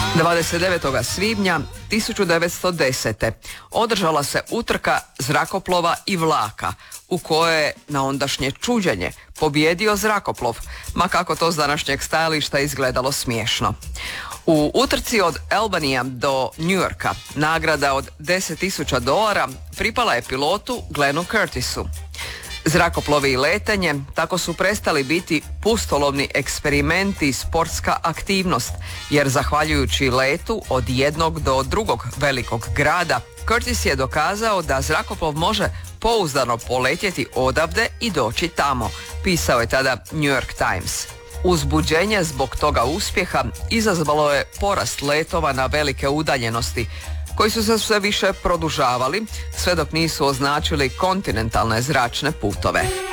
29. svibnja 1910. održala se utrka zrakoplova i vlaka u kojoj je na ondašnje čuđenje pobijedio zrakoplov, ma kako to s današnjeg stajališta izgledalo smiješno. U utrci od Albanija do New Yorka nagrada od $10,000 pripala je pilotu Glennu Curtisu. Zrakoplovi i letenje tako su prestali biti pustolovni eksperimenti i sportska aktivnost, jer zahvaljujući letu od jednog do drugog velikog grada, Curtis je dokazao da zrakoplov može pouzdano poletjeti odavde i doći tamo, pisao je tada New York Times. Uzbuđenje zbog toga uspjeha izazvalo je porast letova na velike udaljenosti, koji su se sve više produžavali, sve dok nisu označili kontinentalne zračne putove.